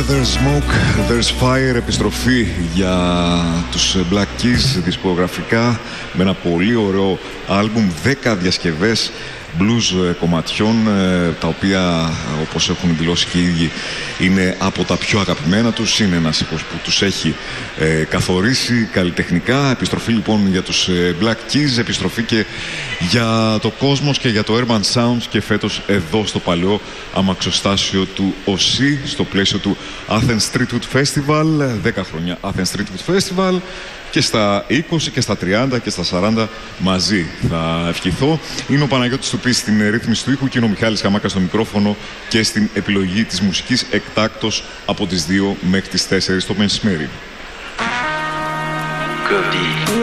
there's smoke, there's fire. Επιστροφή για τους Black Keys δισκογραφικά με ένα πολύ ωραίο άλμπουμ, 10 διασκευές blues κομματιών, τα οποία, όπως έχουν δηλώσει και οι ίδιοι, είναι από τα πιο αγαπημένα τους. Είναι ένας ήχος που τους έχει καθορίσει καλλιτεχνικά. Επιστροφή λοιπόν για τους Black Keys, επιστροφή και για το Cosmos και για το Urban Sounds, και φέτος εδώ στο παλαιό αμαξοστάσιο του ΟΣΥ, στο πλαίσιο του Athens Streetwood Festival. 10 χρόνια Athens Streetwood Festival, και στα 20 και στα 30 και στα 40 μαζί θα ευχηθώ. Είναι ο Παναγιώτης Τουπής στην ρύθμιση του ήχου και είναι ο Μιχάλης Χαμάκας στο μικρόφωνο και στην επιλογή της μουσικής, εκτάκτως από τις 2 μέχρι τις 4 το μεσημέρι.